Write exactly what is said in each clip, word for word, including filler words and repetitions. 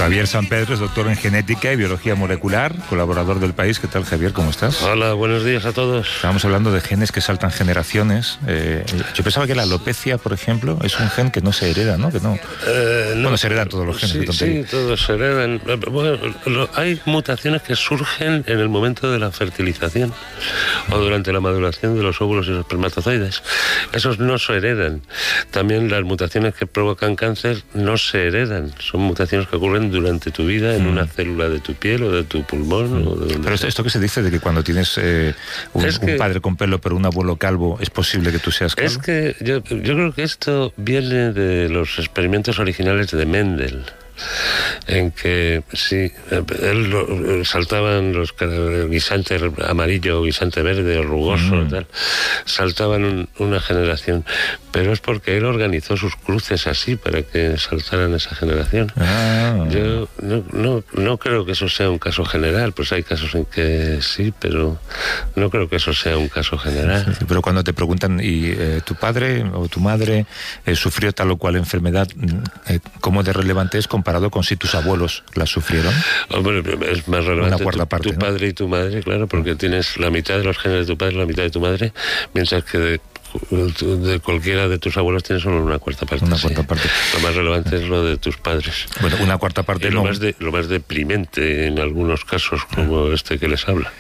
Javier San Pedro es doctor en genética y biología molecular, colaborador del País. ¿Qué tal, Javier? ¿Cómo estás? Hola, buenos días a todos. Estábamos hablando de genes que saltan generaciones. Eh, yo pensaba que la alopecia, por ejemplo, es un gen que no se hereda, ¿no? Que no. Eh, no bueno, se heredan todos los genes. Sí, sí, todos se heredan. Bueno, lo, hay mutaciones que surgen en el momento de la fertilización o durante la maduración de los óvulos y los espermatozoides. Esos no se heredan. También las mutaciones que provocan cáncer no se heredan. Son mutaciones que ocurren durante tu vida en mm. una célula de tu piel o de tu pulmón. Mm. O de pero esto, esto que se dice de que cuando tienes eh, un, es que, un padre con pelo pero un abuelo calvo, ¿es posible que tú seas calvo? Es que yo, yo creo que esto viene de los experimentos originales de Mendel, en que sí, él saltaban los guisantes amarillo, guisante verde o rugoso, mm. tal, saltaban un, una generación, pero es porque él organizó sus cruces así para que saltaran esa generación. Ah. Yo no, no, no creo que eso sea un caso general, pues hay casos en que sí, pero no creo que eso sea un caso general. Sí, sí, pero cuando te preguntan, ¿y eh, tu padre o tu madre eh, sufrió tal o cual enfermedad? Eh, ¿Cómo de relevante es comparado con si tus abuelos la sufrieron? Hombre, es más relevante una cuarta tu, parte, tu ¿no? padre y tu madre, claro, porque mm. tienes la mitad de los genes de tu padre y la mitad de tu madre, mientras que de, de cualquiera de tus abuelos tienes solo una cuarta parte. Una sí. cuarta parte. Lo más relevante es lo de tus padres. Bueno, una cuarta parte. Y lo, no. más de, lo más deprimente en algunos casos, como este que les habla.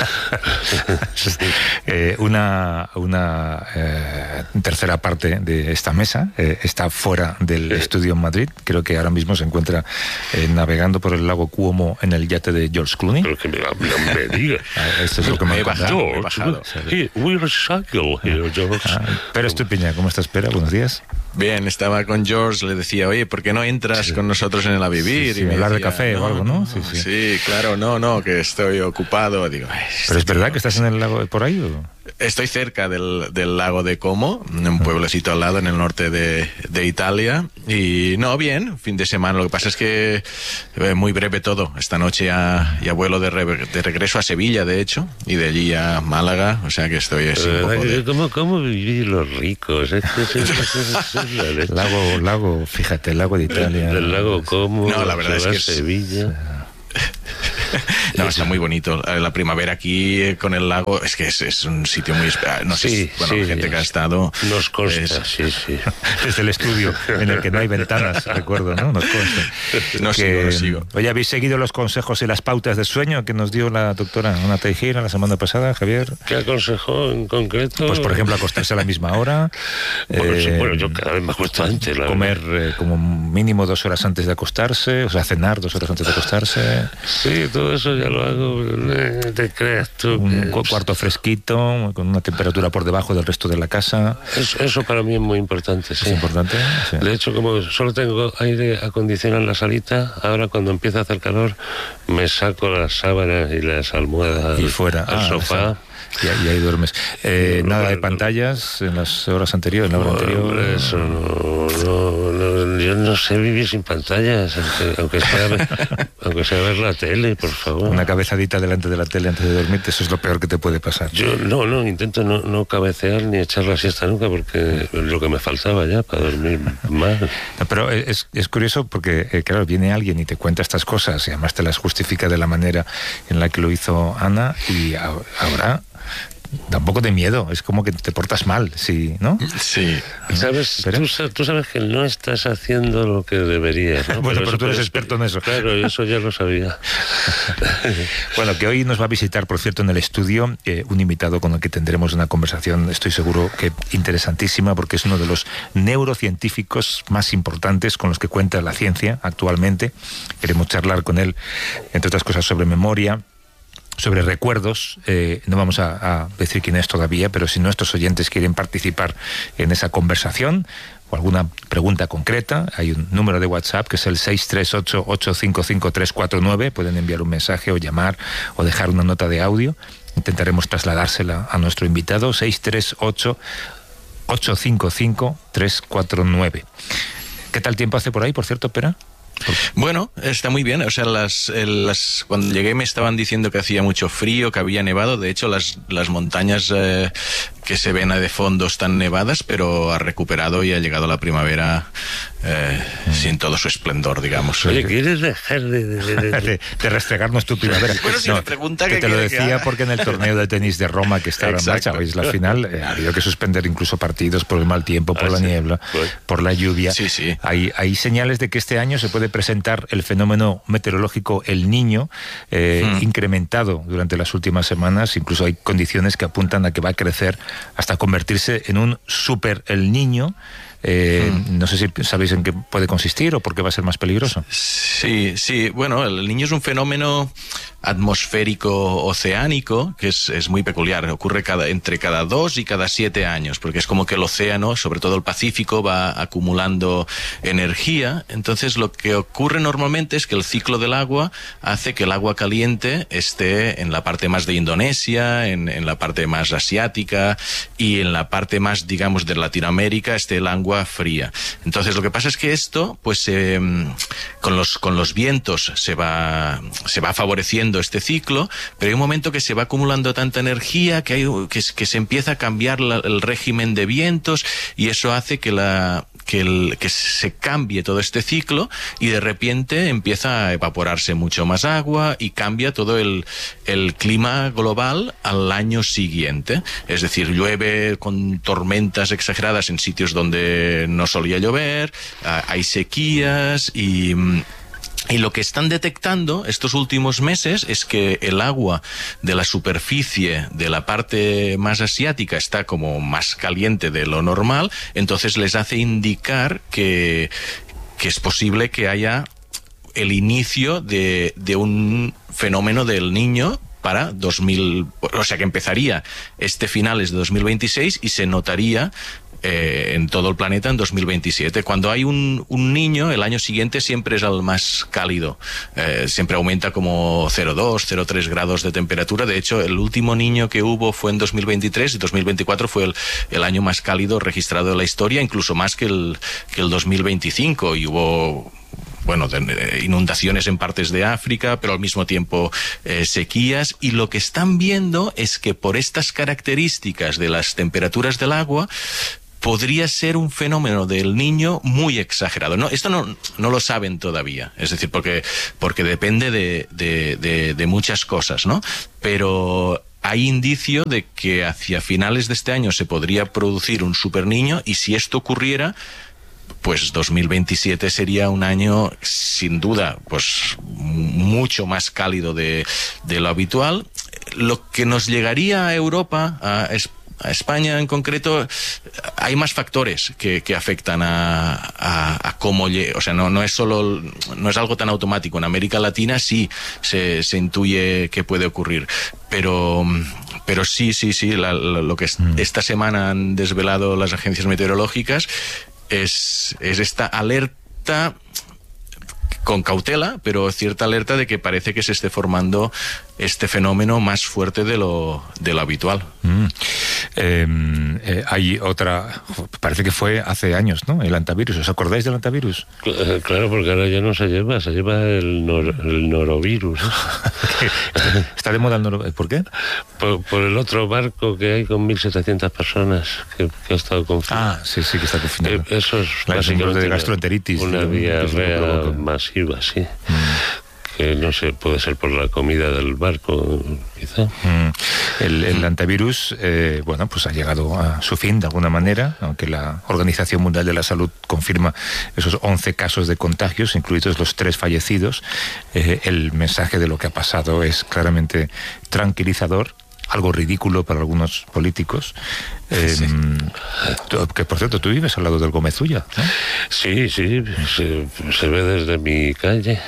eh, una una eh, tercera parte de esta mesa eh, está fuera del sí. estudio en Madrid. Creo que ahora mismo se encuentra eh, navegando por el lago Cuomo en el yate de George Clooney. Pero que me, me, me digas. Esto es lo que me, me he bajado. Me he bajado. Hey, we recycle here, George. Ah, pero Estupiña, ¿cómo estás, Pera? Buenos días. Bien, estaba con George, le decía, oye, ¿por qué no entras sí. con nosotros en el A Vivir? Sí, sí, y me hablar decía, de café no, o algo, ¿no? Sí, sí. sí, claro, no, no, que estoy ocupado. Digo, ¿pero es verdad que estás en el lago por ahí o...? Estoy cerca del, del lago de Como, un pueblecito al lado en el norte de, de Italia. Y no, bien, fin de semana. Lo que pasa es que eh, muy breve todo. Esta noche ya, ya vuelo de, re, de regreso a Sevilla, de hecho, y de allí a Málaga. O sea que estoy así un poco de... ¿Cómo, cómo vivir los ricos? Es que es, es, es, es, es lago, lago, fíjate, el lago de Italia. El lago Como, no, la verdad es que es... Sevilla... No, está muy bonito. La primavera aquí con el lago es que es, es un sitio muy... No sé, sí, bueno, sí, gente sí. que ha estado... Nos consta, es... sí, sí. Desde el estudio, en el que no hay ventanas, recuerdo, ¿no? Nos consta. No que, sigo, no sigo. Oye, ¿habéis seguido los consejos y las pautas de sueño que nos dio la doctora Ana Teijeira la semana pasada, Javier? ¿Qué aconsejó en concreto? Pues, por ejemplo, acostarse a la misma hora. Bueno, eh, bueno yo cada vez me acuesto antes. La comer eh, como mínimo dos horas antes de acostarse, o sea, cenar dos horas antes de acostarse. Sí, todo eso ya lo hago. ¿Te crees tú? Un que... cuarto fresquito, con una temperatura por debajo del resto de la casa. Eso, eso para mí es muy importante, sí. ¿Es importante? Sí. De hecho, como solo tengo aire acondicionado en la salita, ahora cuando empieza a hacer calor, me saco las sábanas y las almohadas y fuera al ah, sofá. Y, y ahí duermes. Eh, nada de pantallas en las horas anteriores, en la hora anterior. Hombre, eso no, no, no, yo no sé vivir sin pantallas, aunque, aunque sea aunque sea ver la tele, por favor. Una cabezadita delante de la tele antes de dormirte, eso es lo peor que te puede pasar. Yo no, no, intento no, no cabecear ni echar la siesta nunca, porque es lo que me faltaba ya para dormir más. No, pero es, es curioso porque, eh, claro, viene alguien y te cuenta estas cosas y además te las justifica de la manera en la que lo hizo Ana y ahora... Da un poco de miedo, es como que te portas mal, sí, ¿no? Sí. ¿Sabes? Tú, tú sabes que no estás haciendo lo que deberías, ¿no? Bueno, pero, pero tú eres pero, experto en eso. Claro, eso ya lo sabía. Bueno, que hoy nos va a visitar, por cierto, en el estudio, eh, un invitado con el que tendremos una conversación, estoy seguro que interesantísima, porque es uno de los neurocientíficos más importantes con los que cuenta la ciencia actualmente. Queremos charlar con él, entre otras cosas, sobre memoria, sobre recuerdos. Eh, no vamos a, a decir quién es todavía, pero si nuestros oyentes quieren participar en esa conversación o alguna pregunta concreta, hay un número de WhatsApp que es el seis tres ocho, ocho cinco cinco, tres cuatro nueve. Pueden enviar un mensaje o llamar o dejar una nota de audio. Intentaremos trasladársela a nuestro invitado. seis tres ocho, ocho cinco cinco, tres cuatro nueve. ¿Qué tal tiempo hace por ahí, por cierto, Pera? Bueno, está muy bien. O sea, las, las cuando llegué me estaban diciendo que hacía mucho frío, que había nevado. De hecho, las, las montañas eh, que se ven de fondo están nevadas, pero ha recuperado y ha llegado la primavera eh, mm. sin todo su esplendor, digamos. Oye, ¿quieres dejar de, de, de, de... de, de restregarnos tu primavera? Bueno, si no, me pregunta que que te lo quiere decía que porque en el torneo de tenis de Roma, que está en marcha, hoy es la final, eh, ha habido que suspender incluso partidos por el mal tiempo, por ah, la sí. niebla, pues. por la lluvia. Sí, sí. Hay, hay señales de que este año se puede presentar el fenómeno meteorológico El Niño, eh, mm. incrementado durante las últimas semanas. Incluso hay condiciones que apuntan a que va a crecer hasta convertirse en un super El Niño. Eh, hmm. No sé si sabéis en qué puede consistir o por qué va a ser más peligroso. Sí, sí. Bueno, el Niño es un fenómeno atmosférico oceánico que es, es muy peculiar. Ocurre cada, entre cada dos y cada siete años, porque es como que el océano, sobre todo el Pacífico, va acumulando energía. Entonces lo que ocurre normalmente es que el ciclo del agua hace que el agua caliente esté en la parte más de Indonesia, en, en la parte más asiática, y en la parte más, digamos, de Latinoamérica esté el agua fría. Entonces lo que pasa es que esto, pues eh, con los con los vientos se va se va favoreciendo este ciclo, pero hay un momento que se va acumulando tanta energía que hay que, que se empieza a cambiar la, el régimen de vientos, y eso hace que la que, el, que se cambie todo este ciclo, y de repente empieza a evaporarse mucho más agua y cambia todo el, el clima global al año siguiente. Es decir, llueve con tormentas exageradas en sitios donde no solía llover, hay sequías y... Y lo que están detectando estos últimos meses es que el agua de la superficie de la parte más asiática está como más caliente de lo normal, entonces les hace indicar que, que es posible que haya el inicio de, de un fenómeno del Niño para dos mil, o sea que empezaría este finales de dos mil veintiséis y se notaría Eh, en todo el planeta en dos mil veintisiete. Cuando hay un, un niño, el año siguiente siempre es el más cálido. Eh, siempre aumenta como cero coma dos, cero coma tres grados de temperatura. De hecho, el último niño que hubo fue en dos mil veintitrés y dos mil veinticuatro fue el, el año más cálido registrado en la historia, incluso más que el, que el dos mil veinticinco. Y hubo... bueno, de inundaciones en partes de África, pero al mismo tiempo eh, sequías, y lo que están viendo es que por estas características de las temperaturas del agua podría ser un fenómeno del Niño muy exagerado. No, esto no, no lo saben todavía, es decir, porque, porque depende de, de, de, de muchas cosas, ¿no? Pero hay indicio de que hacia finales de este año se podría producir un super Niño, y si esto ocurriera, pues dos mil veintisiete sería un año sin duda pues mucho más cálido de, de lo habitual. Lo que nos llegaría a Europa, a, a España en concreto, hay más factores que, que afectan a, a, a cómo, o sea, no, no es solo, no es algo tan automático. En América Latina sí se, se intuye que puede ocurrir, pero pero sí, sí, sí, la, la, lo que esta semana han desvelado las agencias meteorológicas Es, es esta alerta con cautela, pero cierta alerta de que parece que se esté formando este fenómeno más fuerte de lo, de lo habitual. Mm. Eh, eh, hay otra, parece que fue hace años, ¿no? El antivirus. ¿Os acordáis del antivirus? Claro, porque ahora ya no se lleva, se lleva el, nor, el norovirus. ¿Está de moda el norovirus? ¿Por qué? Por, por el otro barco que hay con mil setecientas personas que, que ha estado confinado. Ah, sí, sí, que está confinado. Eh, eso es la básicamente de gastroenteritis. Una diarrea masiva, sí. Mm. Que no sé, puede ser por la comida del barco, quizá. Mm. El, el antivirus, eh, bueno, pues ha llegado a su fin de alguna manera, aunque la Organización Mundial de la Salud confirma esos once casos de contagios, incluidos los tres fallecidos. Eh, el mensaje de lo que ha pasado es claramente tranquilizador, algo ridículo para algunos políticos. Eh, sí. Que, por cierto, tú vives al lado del Gómez Ulla, ¿no? Sí, sí, se, se ve desde mi calle.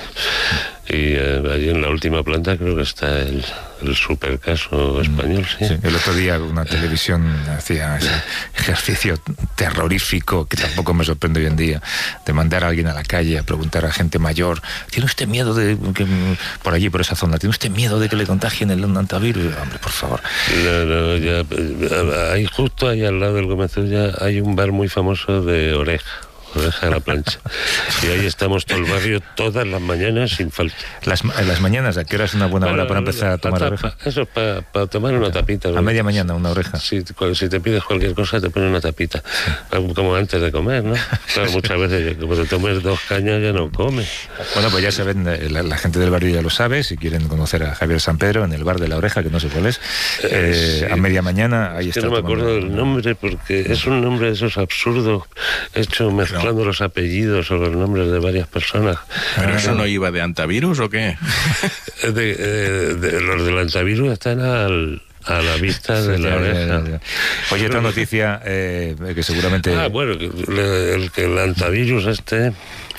Y eh, allí en la última planta creo que está el, el supercaso español, sí. Sí. El otro día una televisión hacía ese ejercicio terrorífico, que tampoco me sorprende hoy en día, de mandar a alguien a la calle a preguntar a gente mayor: ¿tiene usted miedo de que, por allí, por esa zona, ¿tiene usted miedo de que le contagien el antivirus? Hombre, por favor. No, no, ya, hay justo ahí al lado del Gómez Ulla hay un bar muy famoso de oreja. oreja a la plancha. Y ahí estamos todo el barrio todas las mañanas sin falta. Las, las mañanas, ¿a qué hora es una buena Bueno, hora para empezar a tomar tapa, oreja? Eso, para pa tomar una tapita. A media mañana, una oreja. Si, si te pides cualquier cosa, te ponen una tapita. Como antes de comer, ¿no? Claro, muchas veces, como te tomes dos cañas, ya no comes. Bueno, pues ya saben, la, la gente del barrio ya lo sabe. Si quieren conocer a Javier San Pedro en el bar de la oreja, que no sé cuál es, eh, sí. A media mañana, ahí es está. Que no me acuerdo del nombre, porque es un nombre de esos absurdos, hecho mezclando no. los apellidos o los nombres de varias personas. ¿Pero eso no iba de antivirus o qué? de, de, de, los del antivirus están al... a la vista de sí, la ya, oreja. Ya, ya. Oye, otra noticia eh, que seguramente... Ah, bueno, el que el antivirus este...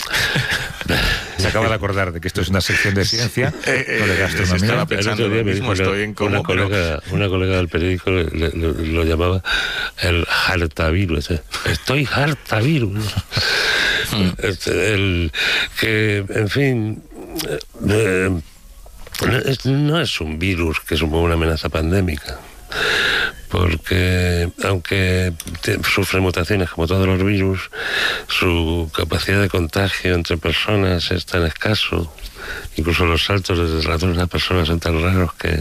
Se acaba de acordar de que esto es una sección de ciencia, eh, no de gastronomía. Estaba pensando lo mismo, una, estoy en cómo, una, pero... colega, una colega del periódico le, le, le, lo llamaba el hartavirus. ¿eh? Estoy hartavirus. hmm. este, el, que, en fin... Eh, no es un virus que suponga una amenaza pandémica, porque aunque sufre mutaciones como todos los virus, su capacidad de contagio entre personas es tan escaso, incluso los saltos desde ratón a una persona son tan raros que,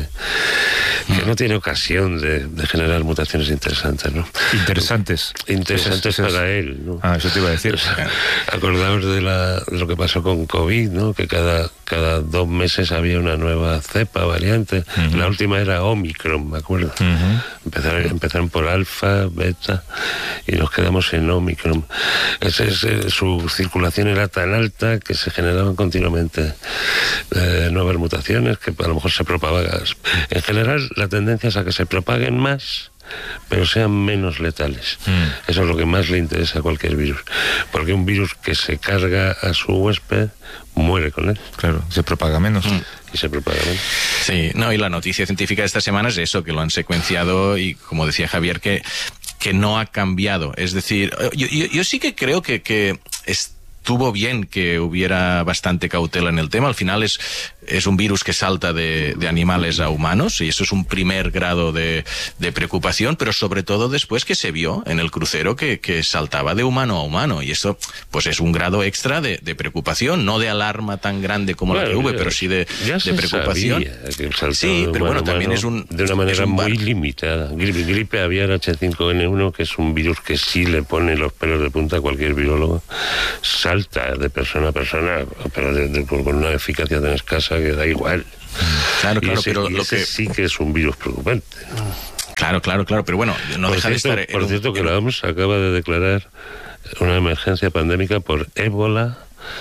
que no tiene ocasión de, de generar mutaciones interesantes, ¿no? Interesantes. Interesantes es, es, para él, ¿no? Ah, eso te iba a decir. O sea, acordaos de, la, de lo que pasó con COVID, ¿no? Que cada, cada dos meses había una nueva cepa, variante. Uh-huh. La última era Omicron, me acuerdo. Uh-huh. Empezaron, empezaron por alfa, beta, y nos quedamos en Omicron. Ese, ese, su circulación era tan alta que se generaban continuamente eh, nuevas mutaciones que a lo mejor se propagan. En general, la tendencia es a que se propaguen más, pero sean menos letales. Mm. Eso es lo que más le interesa a cualquier virus. Porque un virus que se carga a su huésped muere con él. Claro, se propaga menos. Mm. Y se propaga menos. Sí, no, y la noticia científica de esta semana es eso, que lo han secuenciado y, como decía Javier, que, que no ha cambiado. Es decir, yo, yo, yo sí que creo que, que es estuvo bien que hubiera bastante cautela en el tema. Al final es, es un virus que salta de, de animales a humanos y eso es un primer grado de, de preocupación, pero sobre todo después que se vio en el crucero que, que saltaba de humano a humano y eso pues es un grado extra de, de preocupación, no de alarma tan grande como bueno, la que hubo, pero sí de, de preocupación. Que sí, pero bueno, también es un... De una manera un muy limitada. Gripe, gripe aviar H cinco N uno, que es un virus que sí le pone los pelos de punta a cualquier virólogo, salta de persona a persona, pero de, de, con una eficacia tan escasa que da igual. Claro, claro, ese, pero lo que sí que es un virus preocupante. Claro, claro, claro, pero bueno, no por deja cierto, de estar... Por un, cierto, que la O M S acaba de declarar una emergencia pandémica por ébola,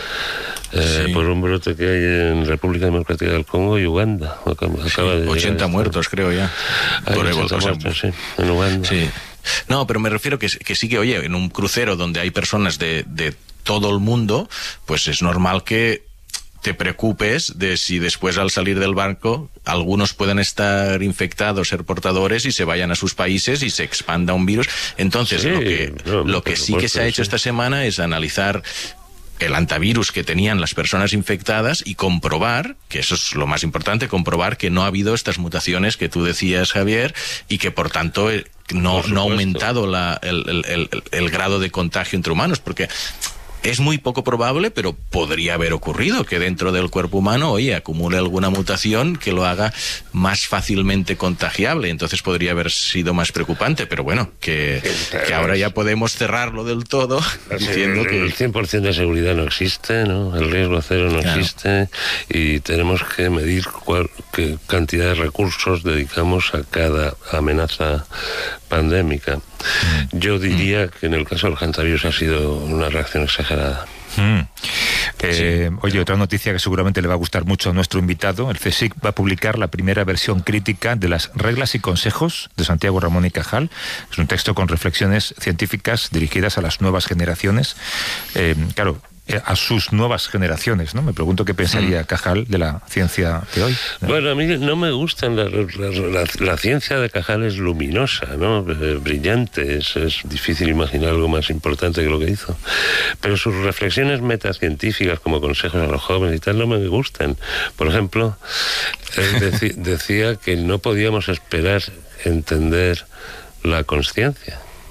eh, sí. por un brote que hay en República Democrática del Congo y Uganda. Acaba sí, de ochenta muertos, creo ya. Hay por ébola, muertos, sí, en Uganda. Sí. No, pero me refiero que, que sí que, oye, en un crucero donde hay personas de, de todo el mundo, pues es normal que te preocupes de si después al salir del barco algunos pueden estar infectados, ser portadores y se vayan a sus países y se expanda un virus. Entonces, sí, lo que, no, lo que sí que se ha hecho sí. esta semana es analizar el antivirus que tenían las personas infectadas y comprobar, que eso es lo más importante, comprobar que no ha habido estas mutaciones que tú decías, Javier, y que por tanto no, no ha aumentado la, el, el, el, el grado de contagio entre humanos, porque es muy poco probable, pero podría haber ocurrido que dentro del cuerpo humano, oye, acumule alguna mutación que lo haga más fácilmente contagiable. Entonces podría haber sido más preocupante, pero bueno, que, que ahora ya podemos cerrarlo del todo diciendo que... El cien por ciento de seguridad no existe, ¿no? El riesgo cero no claro. existe y tenemos que medir cuál, qué cantidad de recursos dedicamos a cada amenaza pandémica. Mm. Yo diría mm. que en el caso del hantavirus ha sido una reacción exagerada. Mm. Eh, sí. Oye, otra noticia que seguramente le va a gustar mucho a nuestro invitado: el CSIC va a publicar la primera versión crítica de las reglas y consejos de Santiago Ramón y Cajal. Es un texto con reflexiones científicas dirigidas a las nuevas generaciones. Eh, claro, a sus nuevas generaciones, ¿no? Me pregunto qué pensaría Cajal de la ciencia de hoy, ¿no? Bueno, a mí no me gustan la, la, la, la ciencia de Cajal es luminosa, ¿no? Eh, brillante, es, es difícil imaginar algo más importante que lo que hizo, pero sus reflexiones metacientíficas como consejos a los jóvenes y tal no me gustan. Por ejemplo, él deci- decía que no podíamos esperar entender la consciencia,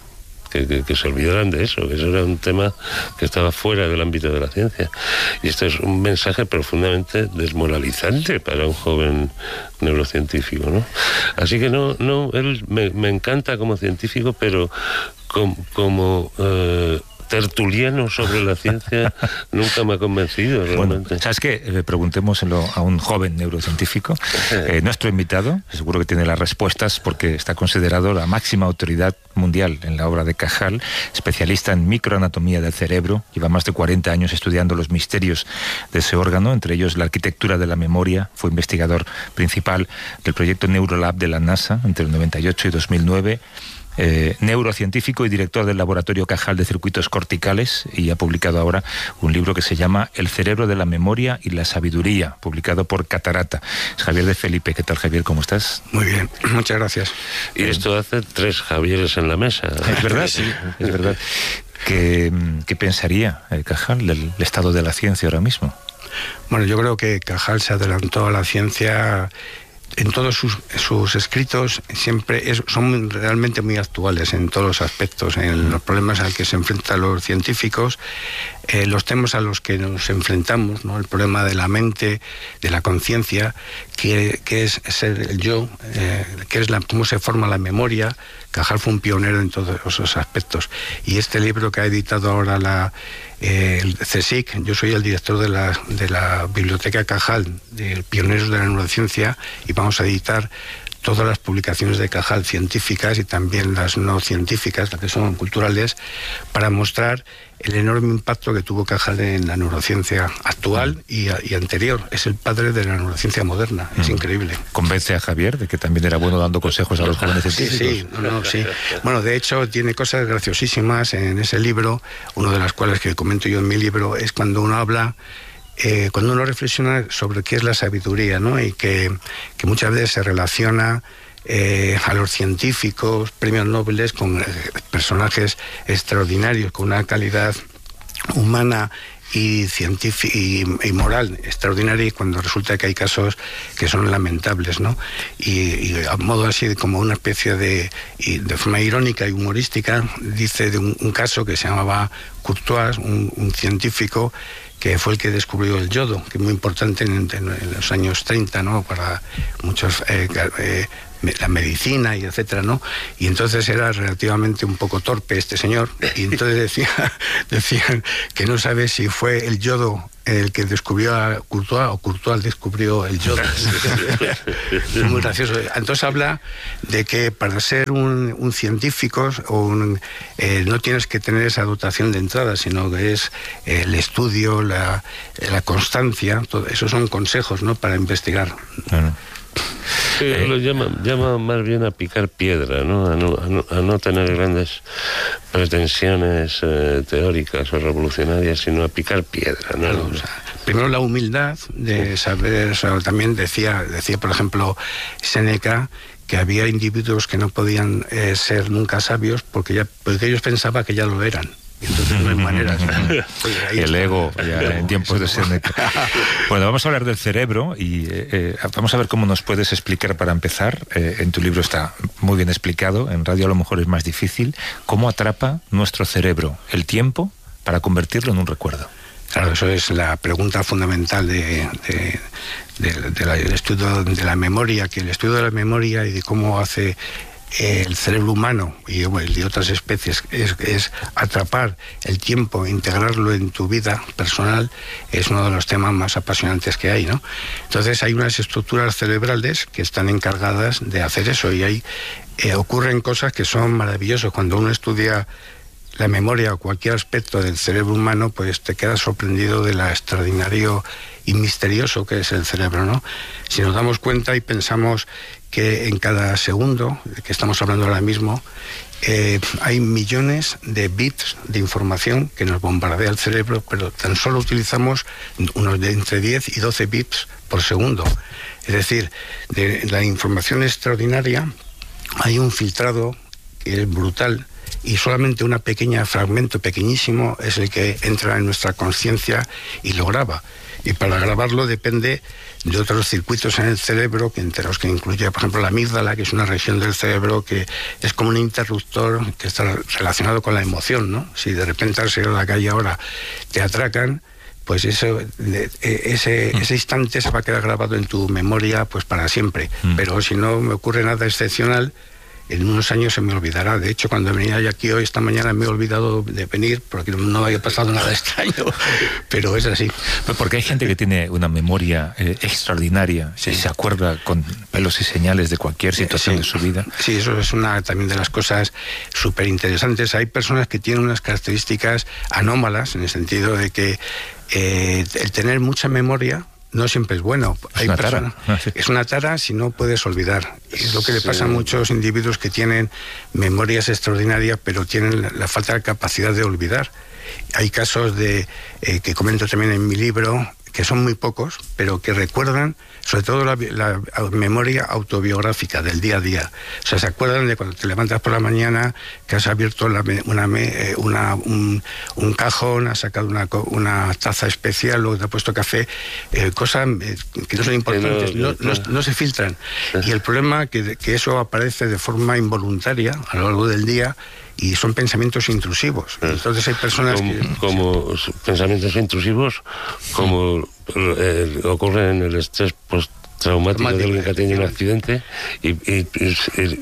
que, que, que se olvidaran de eso, que eso era un tema que estaba fuera del ámbito de la ciencia. Y esto es un mensaje profundamente desmoralizante para un joven neurocientífico, ¿no? Así que no, no, él me, me encanta como científico, pero com, como... Eh, tertuliano sobre la ciencia nunca me ha convencido realmente. Bueno, ¿sabes qué? Eh, preguntémoslo a un joven neurocientífico. Eh, nuestro invitado, seguro que tiene las respuestas porque está considerado la máxima autoridad mundial en la obra de Cajal, especialista en microanatomía del cerebro. Lleva más de cuarenta años estudiando los misterios de ese órgano, entre ellos la arquitectura de la memoria. Fue investigador principal del proyecto Neurolab de la NASA entre el noventa y ocho y dos mil nueve. Eh, neurocientífico y director del Laboratorio Cajal de Circuitos Corticales, y ha publicado ahora un libro que se llama El cerebro de la memoria y la sabiduría, publicado por Catarata. Es Javier de Felipe. ¿Qué tal, Javier? ¿Cómo estás? Muy bien, muchas gracias. Y eh, esto hace tres Javieres en la mesa. Es verdad, sí, es verdad. ¿Qué, qué pensaría eh, Cajal del estado de la ciencia ahora mismo? Bueno, yo creo que Cajal se adelantó a la ciencia. En todos sus, sus escritos siempre es, son realmente muy actuales en todos los aspectos, en los problemas a los que se enfrentan los científicos, eh, los temas a los que nos enfrentamos, ¿no? El problema de la mente, de la conciencia, que, que es ser el yo, eh, que es la, cómo se forma la memoria. Cajal fue un pionero en todos esos aspectos. Y este libro que ha editado ahora la, eh, el CSIC, yo soy el director de la, de la Biblioteca Cajal, de Pioneros de la Neurociencia, y vamos a editar todas las publicaciones de Cajal científicas y también las no científicas, las que son culturales, para mostrar el enorme impacto que tuvo Cajal en la neurociencia actual y, y anterior. Es el padre de la neurociencia moderna, es mm. increíble. ¿Convence a Javier de que también era bueno dando consejos a los jóvenes científicos? Sí, sí, no, no, sí. Bueno, de hecho, tiene cosas graciosísimas en ese libro, una de las cuales que comento yo en mi libro, es cuando uno habla... Eh, cuando uno reflexiona sobre qué es la sabiduría, ¿no? Y que, que muchas veces se relaciona eh, a los científicos, premios Nobel, con eh, personajes extraordinarios, con una calidad humana y científica y, y moral extraordinaria, y cuando resulta que hay casos que son lamentables, ¿no? Y, y a modo así como una especie de, y de forma irónica y humorística, dice de un, un caso que se llamaba Courtois, un, un científico que fue el que descubrió el yodo, que es muy importante en, en, en los años treinta, ¿no? Para muchos, eh, eh, la medicina y etcétera, ¿no? Y entonces era relativamente un poco torpe este señor, y entonces decía, decían que no sabe si fue el yodo el que descubrió a Courtois o Courtois descubrió el yodo. Es muy gracioso. Entonces habla de que para ser un, un científico un, eh, no tienes que tener esa dotación de entrada, sino que es eh, el estudio, la, la constancia, todo, esos son consejos, ¿no? Para investigar. Claro. Sí, eh, lo llama, llama más bien a picar piedra, ¿no? A no, a no, a no tener grandes pretensiones eh, teóricas o revolucionarias, sino a picar piedra, ¿no? Claro, o sea, primero la humildad de saber, o sea, también decía, decía por ejemplo Séneca, que había individuos que no podían eh, ser nunca sabios porque, ya, porque ellos pensaban que ya lo eran. Y entonces no hay maneras. Pues el ego, ya en tiempos de Séneca. Bueno, vamos a hablar del cerebro y eh, eh, vamos a ver cómo nos puedes explicar para empezar. Eh, en tu libro está muy bien explicado, en radio a lo mejor es más difícil, cómo atrapa nuestro cerebro el tiempo para convertirlo en un recuerdo. Claro, eso es la pregunta fundamental de, de, de, de la, del estudio de la memoria, que el estudio de la memoria y de cómo hace el cerebro humano y el de otras especies es, es atrapar el tiempo, integrarlo en tu vida personal, es uno de los temas más apasionantes que hay, ¿no? Entonces hay unas estructuras cerebrales que están encargadas de hacer eso, y ahí eh, ocurren cosas que son maravillosas. Cuando uno estudia la memoria o cualquier aspecto del cerebro humano, pues te quedas sorprendido de lo extraordinario y misterioso que es el cerebro, ¿no? Si nos damos cuenta y pensamos que en cada segundo, que estamos hablando ahora mismo, eh, hay millones de bits de información que nos bombardea el cerebro, pero tan solo utilizamos unos de entre diez y doce bits por segundo. Es decir, de la información extraordinaria hay un filtrado que es brutal, y solamente un pequeño fragmento pequeñísimo es el que entra en nuestra conciencia y lo graba. Y para grabarlo depende de otros circuitos en el cerebro, que entre los que incluye, por ejemplo, la amígdala, que es una región del cerebro que es como un interruptor que está relacionado con la emoción, ¿no? Si de repente al salir a la calle ahora te atracan, pues eso, ese, ese instante se va a quedar grabado en tu memoria pues para siempre. Mm. Pero si no me ocurre nada excepcional, en unos años se me olvidará. De hecho, cuando venía yo aquí hoy, esta mañana, me he olvidado de venir porque no había pasado nada extraño, pero es así. Porque hay gente que tiene una memoria eh, extraordinaria, sí. Se acuerda con pelos y señales de cualquier situación sí. de su vida. Sí, eso es una también de las cosas súper interesantes. Hay personas que tienen unas características anómalas, en el sentido de que eh, el tener mucha memoria no siempre es bueno. Es una tara. Es una tara si no puedes olvidar. Es lo que le pasa a muchos individuos que tienen memorias extraordinarias, pero tienen la, la falta de capacidad de olvidar. Hay casos de eh, que comento también en mi libro, que son muy pocos, pero que recuerdan sobre todo la, la memoria autobiográfica del día a día. O sea, se acuerdan de cuando te levantas por la mañana, que has abierto la, una, una, un, un cajón, has sacado una, una taza especial, luego te has puesto café, eh, cosas eh, que no son importantes, no, no, no se filtran. Y el problema es que, que eso aparece de forma involuntaria a lo largo del día, y son pensamientos intrusivos. Entonces hay personas como, que... Como pensamientos intrusivos, como eh, ocurre en el estrés postraumático de alguien que ha tenido un accidente, y, y, y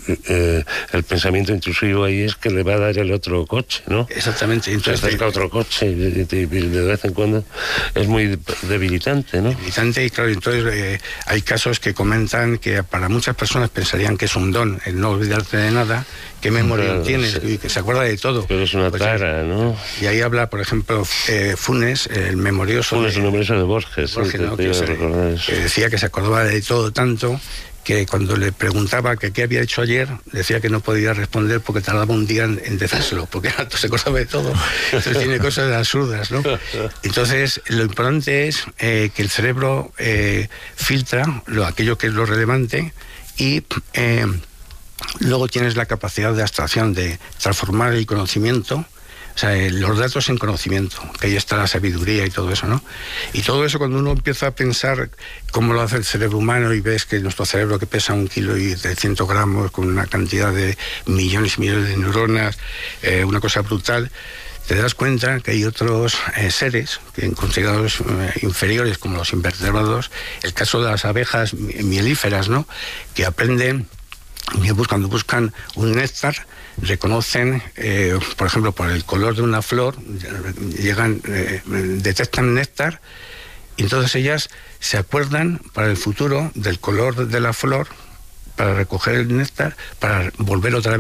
eh, el pensamiento intrusivo ahí es que le va a dar el otro coche, ¿no? Exactamente. Entonces, se acerca a otro coche y, y, y de vez en cuando es muy debilitante, ¿no? Debilitante, y claro, entonces eh, hay casos que comentan que para muchas personas pensarían que es un don el no olvidarte de nada. ¿Qué memoria claro, tienes? Sí. Y que se acuerda de todo. Pero es una pues, tara, ¿no? Y ahí habla, por ejemplo, eh, Funes, el memorioso. Funes, de, el memorioso de Borges. Borges sí, ¿no? que, se, que decía que se acordaba de todo tanto que cuando le preguntaba que qué había hecho ayer, decía que no podía responder porque tardaba un día en, en decírselo, porque se acordaba de todo. Entonces tiene cosas absurdas, ¿no? Entonces, lo importante es eh, que el cerebro eh, filtra lo, aquello que es lo relevante y... Eh, luego tienes la capacidad de abstracción, de transformar el conocimiento, o sea, los datos en conocimiento, que ahí está la sabiduría y todo eso, ¿no? Y todo eso, cuando uno empieza a pensar cómo lo hace el cerebro humano y ves que nuestro cerebro, que pesa un kilo y trescientos gramos, con una cantidad de millones y millones de neuronas, eh, una cosa brutal, te das cuenta que hay otros eh, seres que considerados eh, inferiores, como los invertebrados, el caso de las abejas mielíferas, ¿no? Que aprenden... Cuando buscan un néctar, reconocen, eh, por ejemplo, por el color de una flor, llegan, eh, detectan néctar, y entonces ellas se acuerdan para el futuro del color de la flor, para recoger el néctar, para volver otra vez